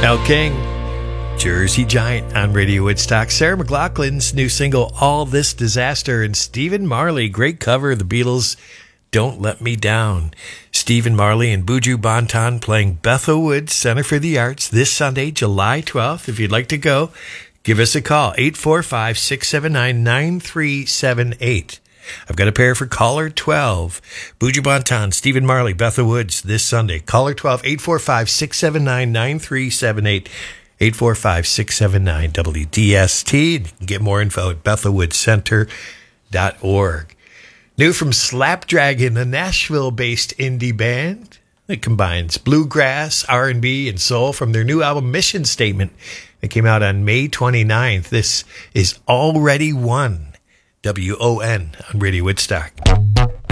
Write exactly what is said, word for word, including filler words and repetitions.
Mel King, Jersey Giant on Radio Woodstock. Sarah McLachlan's new single, All This Disaster, and Stephen Marley, great cover of the Beatles' Don't Let Me Down. Stephen Marley and Buju Banton playing Bethel Woods Center for the Arts this Sunday, July twelfth. If you'd like to go, give us a call, eight four five, six seven nine, nine three seven eight. I've got a pair for caller twelve. Buju Banton, Stephen Marley, Bethel Woods this Sunday. Caller twelve, eight four five, six seven nine, nine three seven eight. eight four five, six seven nine, W D S T. And you can get more info at bethel woods center dot org. New from Slapdragon, a Nashville-based indie band that combines bluegrass, R and B, and soul from their new album Mission Statement that came out on May twenty-ninth. This is Already Won. W O N on Radio Woodstock.